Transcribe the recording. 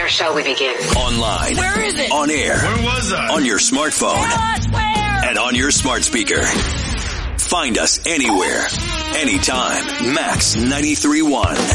Where shall we begin? Online. Where is it? On air. Where was I? On your smartphone. Where? And on your smart speaker. Find us anywhere, anytime. Max 93.1.